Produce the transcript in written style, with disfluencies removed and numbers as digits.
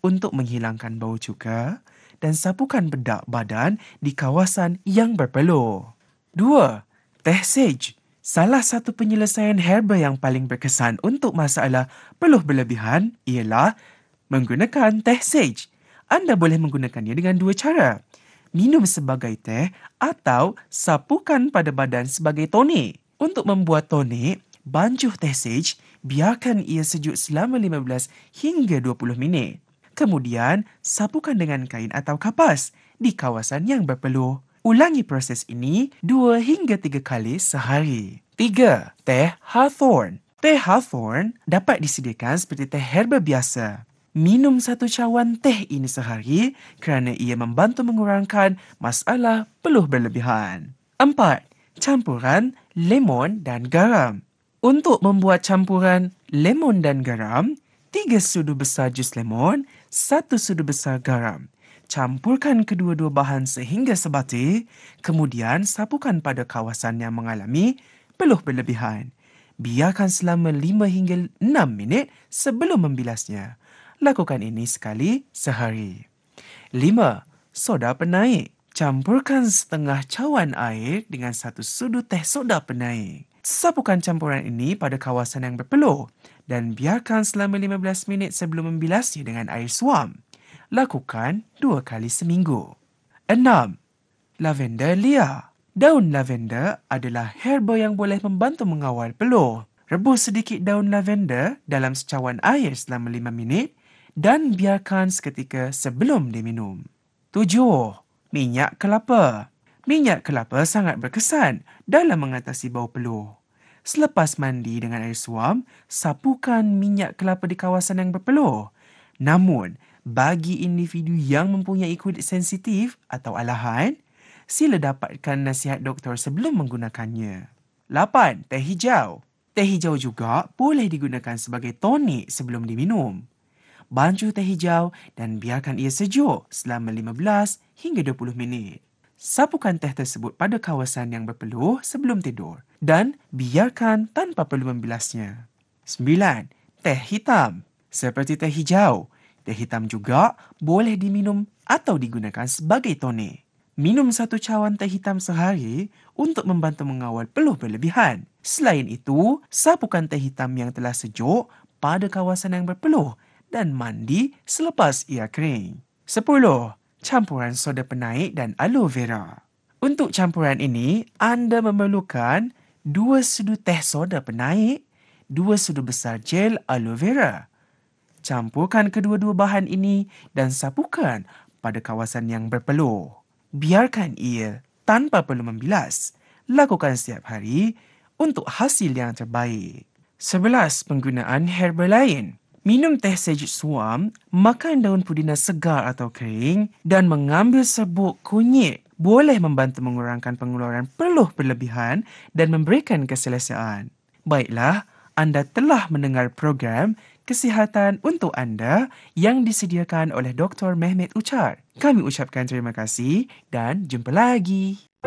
untuk menghilangkan bau cuka dan sapukan bedak badan di kawasan yang berpeluh. 2. Teh sage. Salah satu penyelesaian herba yang paling berkesan untuk masalah peluh berlebihan ialah menggunakan teh sage. Anda boleh menggunakannya dengan dua cara. Minum sebagai teh atau sapukan pada badan sebagai tonik. Untuk membuat tonik, bancuh teh sage, biarkan ia sejuk selama 15 hingga 20 minit. Kemudian, sapukan dengan kain atau kapas di kawasan yang berpeluh. Ulangi proses ini 2 hingga 3 kali sehari. 3. Teh hawthorn. Teh hawthorn dapat disediakan seperti teh herba biasa. Minum 1 cawan teh ini sehari kerana ia membantu mengurangkan masalah peluh berlebihan. 4. Campuran lemon dan garam. Untuk membuat campuran lemon dan garam, 3 sudu besar jus lemon, 1 sudu besar garam. Campurkan kedua-dua bahan sehingga sebati, kemudian sapukan pada kawasan yang mengalami peluh berlebihan. Biarkan selama 5 hingga 6 minit sebelum membilasnya. Lakukan ini sekali sehari. 5. Soda penaik. Campurkan setengah cawan air dengan 1 sudu teh soda penaik. Sapukan campuran ini pada kawasan yang berpeluh dan biarkan selama 15 minit sebelum membilasnya dengan air suam. Lakukan 2 kali seminggu. 6. Lavender liar. Daun lavender adalah herba yang boleh membantu mengawal peluh. Rebus sedikit daun lavender dalam secawan air selama 5 minit dan biarkan seketika sebelum diminum. 7. Minyak kelapa. Minyak kelapa sangat berkesan dalam mengatasi bau peluh. Selepas mandi dengan air suam, sapukan minyak kelapa di kawasan yang berpeluh. Namun, bagi individu yang mempunyai kulit sensitif atau alahan, sila dapatkan nasihat doktor sebelum menggunakannya. 8. Teh hijau. Teh hijau juga boleh digunakan sebagai tonik sebelum diminum. Bancuh teh hijau dan biarkan ia sejuk selama 15 hingga 20 minit. Sapukan teh tersebut pada kawasan yang berpeluh sebelum tidur dan biarkan tanpa perlu membilasnya. 9. Teh hitam. Seperti teh hijau, teh hitam juga boleh diminum atau digunakan sebagai tonik. Minum 1 cawan teh hitam sehari untuk membantu mengawal peluh berlebihan. Selain itu, sapukan teh hitam yang telah sejuk pada kawasan yang berpeluh dan mandi selepas ia kering. 10. Campuran soda penaik dan aloe vera. Untuk campuran ini, anda memerlukan 2 sudu teh soda penaik, 2 sudu besar gel aloe vera. Campurkan kedua-dua bahan ini dan sapukan pada kawasan yang berpeluh. Biarkan ia tanpa perlu membilas. Lakukan setiap hari untuk hasil yang terbaik. 11. Penggunaan herba lain. Minum teh sage suam, makan daun pudina segar atau kering dan mengambil serbuk kunyit boleh membantu mengurangkan pengeluaran peluh berlebihan dan memberikan keselesaan. Baiklah, anda telah mendengar program kesihatan untuk anda yang disediakan oleh Dr. Mehmet Uchar. Kami ucapkan terima kasih dan jumpa lagi.